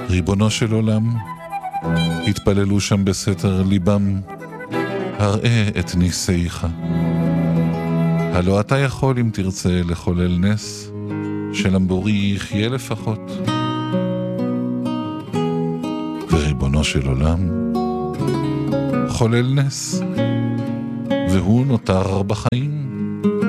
ריבונו של עולם, התפללו שם בסתר ליבם, הראה את ניסייך. הלא אתה יכול אם תרצה לחולל נס, שלמבורי יחיה לפחות. וריבונו של עולם, חולל נס, והוא נותר בחיים.